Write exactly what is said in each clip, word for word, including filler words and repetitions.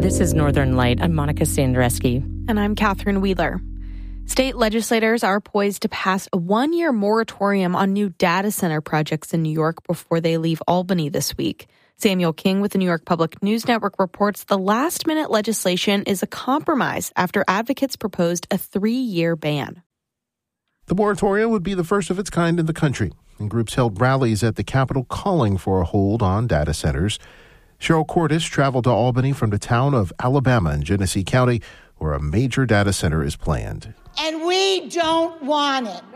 This is Northern Light. I'm Monica Sandreski. And I'm Catherine Wheeler. State legislators are poised to pass a one-year moratorium on new data center projects in New York before they leave Albany this week. Samuel King with the New York Public News Network reports the last-minute legislation is a compromise after advocates proposed a three-year ban. The moratorium would be the first of its kind in the country, and groups held rallies at the Capitol calling for a hold on data centers. Cheryl Cordes traveled to Albany from the town of Alabama in Genesee County, where a major data center is planned. And we don't want it.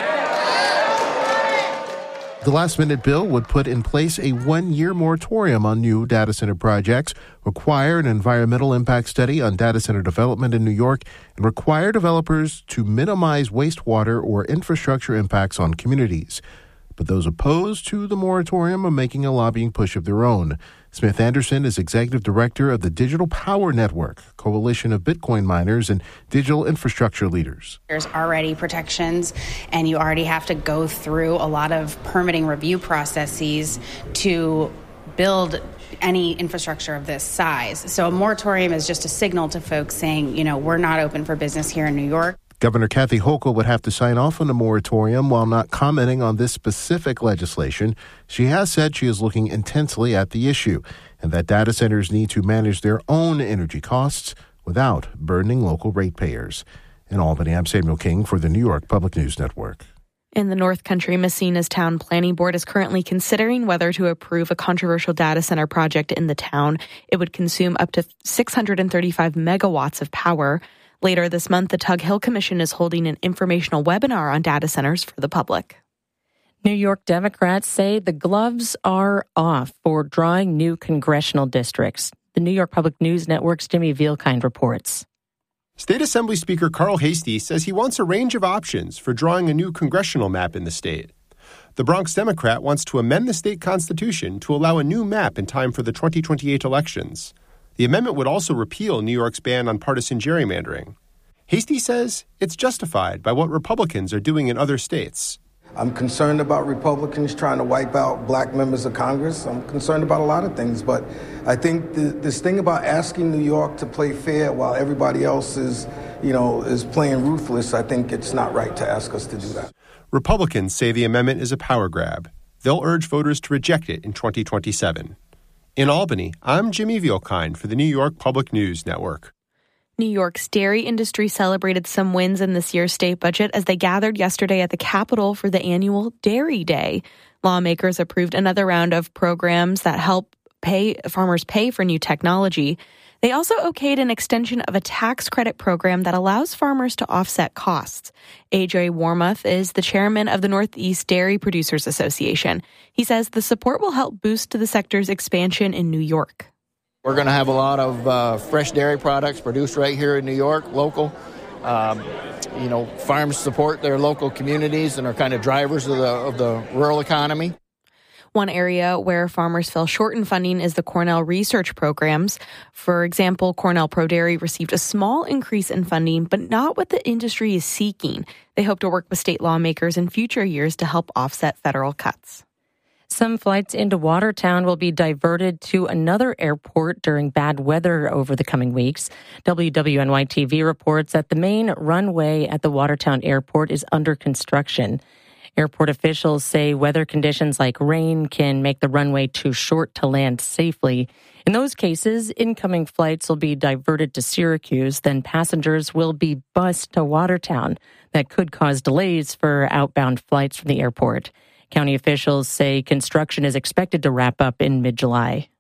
The last-minute bill would put in place a one-year moratorium on new data center projects, require an environmental impact study on data center development in New York, and require developers to minimize wastewater or infrastructure impacts on communities. But those opposed to the moratorium are making a lobbying push of their own. Smith Anderson is executive director of the Digital Power Network, coalition of Bitcoin miners and digital infrastructure leaders. There's already protections, and you already have to go through a lot of permitting review processes to build any infrastructure of this size. So a moratorium is just a signal to folks saying, you know, we're not open for business here in New York. Governor Kathy Hochul would have to sign off on the moratorium while not commenting on this specific legislation. She has said she is looking intensely at the issue and that data centers need to manage their own energy costs without burdening local ratepayers. In Albany, I'm Samuel King for the New York Public News Network. In the North Country, Messina's Town Planning Board is currently considering whether to approve a controversial data center project in the town. It would consume up to six hundred thirty-five megawatts of power. Later this month, the Tug Hill Commission is holding an informational webinar on data centers for the public. New York Democrats say the gloves are off for drawing new congressional districts. The New York Public News Network's Jimmy Vielkind reports. State Assembly Speaker Carl Heastie says he wants a range of options for drawing a new congressional map in the state. The Bronx Democrat wants to amend the state constitution to allow a new map in time for the twenty twenty-eight elections. The amendment would also repeal New York's ban on partisan gerrymandering. Heastie says it's justified by what Republicans are doing in other states. I'm concerned about Republicans trying to wipe out black members of Congress. I'm concerned about a lot of things, but I think the, this thing about asking New York to play fair while everybody else is, you know, is playing ruthless, I think it's not right to ask us to do that. Republicans say the amendment is a power grab. They'll urge voters to reject it in twenty twenty-seven. In Albany, I'm Jimmy Vielkind for the New York Public News Network. New York's dairy industry celebrated some wins in this year's state budget as they gathered yesterday at the Capitol for the annual Dairy Day. Lawmakers approved another round of programs that help pay farmers pay for new technology. They also okayed an extension of a tax credit program that allows farmers to offset costs. A J Warmoth is the chairman of the Northeast Dairy Producers Association. He says the support will help boost the sector's expansion in New York. We're going to have a lot of uh, fresh dairy products produced right here in New York, local. Um, you know, farms support their local communities and are kind of drivers of the of the rural economy. One area where farmers fell short in funding is the Cornell research programs. For example, Cornell Pro Dairy received a small increase in funding, but not what the industry is seeking. They hope to work with state lawmakers in future years to help offset federal cuts. Some flights into Watertown will be diverted to another airport during bad weather over the coming weeks. W W N Y T V reports that the main runway at the Watertown airport is under construction. Airport officials say weather conditions like rain can make the runway too short to land safely. In those cases, incoming flights will be diverted to Syracuse, then passengers will be bused to Watertown. That could cause delays for outbound flights from the airport. County officials say construction is expected to wrap up in mid-July.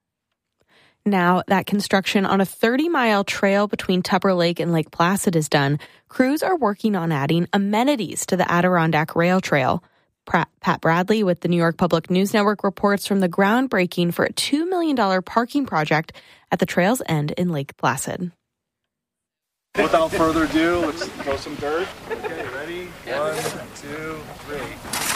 Now that construction on a thirty-mile trail between Tupper Lake and Lake Placid is done, crews are working on adding amenities to the Adirondack Rail Trail. Pat Bradley with the New York Public News Network reports from the groundbreaking for a two million dollars parking project at the trail's end in Lake Placid. Without further ado, let's throw some dirt. Okay, ready? One, two, three.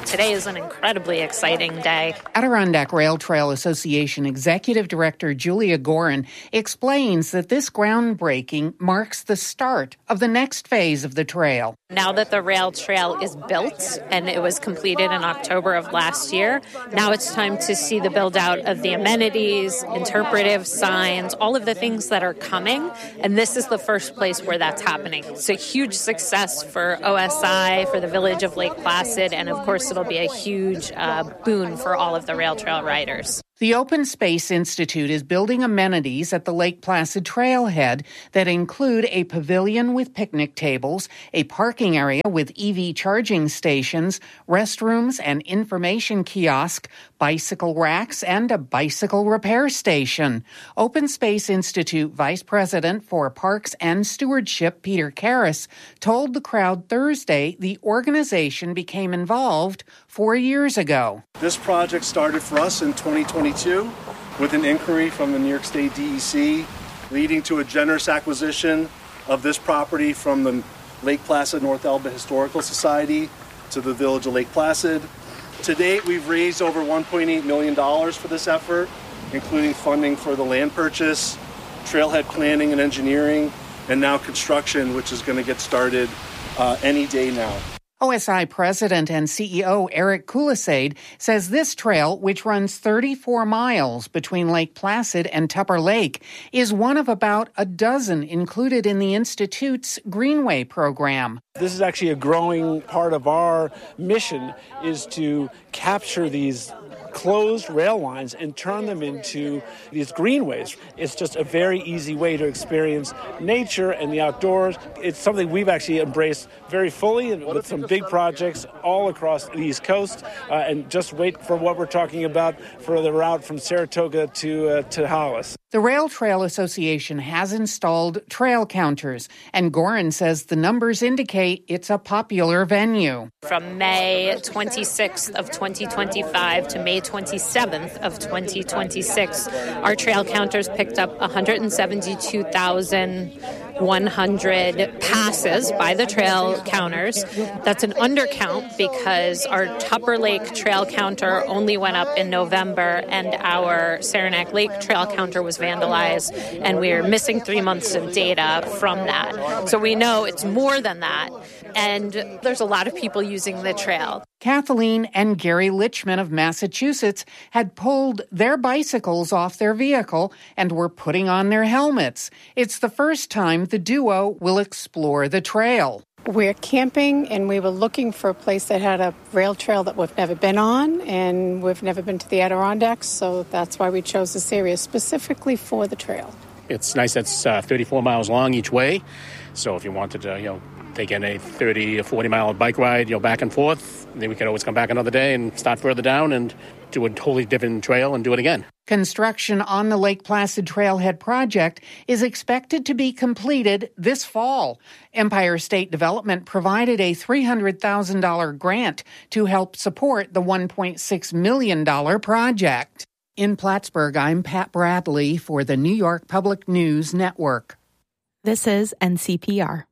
today is an incredibly exciting day. Adirondack Rail Trail Association Executive Director Julia Gorin explains that this groundbreaking marks the start of the next phase of the trail. Now that the rail trail is built and it was completed in October of last year, now it's time to see the build out of the amenities, interpretive signs, all of the things that are coming. And this is the first place where that's happening. It's a huge success for O S I, for the village of Lake Placid, and of course it'll be a huge uh, boon for all of the rail trail riders. The Open Space Institute is building amenities at the Lake Placid trailhead that include a pavilion with picnic tables, a parking area with E V charging stations, restrooms and information kiosk, bicycle racks, and a bicycle repair station. Open Space Institute Vice President for Parks and Stewardship Peter Karras told the crowd Thursday the organization became involved four years ago. This project started for us in twenty twenty-two with an inquiry from the New York State D E C, leading to a generous acquisition of this property from the Lake Placid North Elba Historical Society to the village of Lake Placid. To date, we've raised over one point eight million dollars for this effort, including funding for the land purchase, trailhead planning and engineering, and now construction, which is going to get started uh, any day now. O S I President and C E O Eric Kulisade says this trail, which runs thirty-four miles between Lake Placid and Tupper Lake, is one of about a dozen included in the Institute's Greenway program. This is actually a growing part of our mission, is to capture these closed rail lines and turn them into these greenways. It's just a very easy way to experience nature and the outdoors. It's something we've actually embraced very fully with some big projects all across the East Coast. Uh, and just wait for what we're talking about for the route from Saratoga to, uh, to Hollis. The Rail Trail Association has installed trail counters, and Gorin says the numbers indicate it's a popular venue. From May twenty-sixth of twenty twenty-five to May twenty-seventh of twenty twenty-six, our trail counters picked up one hundred seventy-two thousand one hundred passes by the trail counters. That's an undercount because our Tupper Lake trail counter only went up in November and our Saranac Lake trail counter was vandalized, and we're missing three months of data from that. So we know it's more than that, and there's a lot of people using the trail. Kathleen and Gary Litchman of Massachusetts had pulled their bicycles off their vehicle and were putting on their helmets. It's the first time the duo will explore the trail. We're camping, and we were looking for a place that had a rail trail that we've never been on, and we've never been to the Adirondacks, so that's why we chose this area specifically for the trail. It's nice. It's uh, thirty-four miles long each way, so if you wanted to, you know, take in a thirty or forty mile bike ride, you know, back and forth, then we could always come back another day and start further down and do a totally different trail and do it again. Construction on the Lake Placid Trailhead project is expected to be completed this fall. Empire State Development provided a three hundred thousand dollars grant to help support the one point six million dollars project. In Plattsburgh, I'm Pat Bradley for the New York Public News Network. This is N C P R.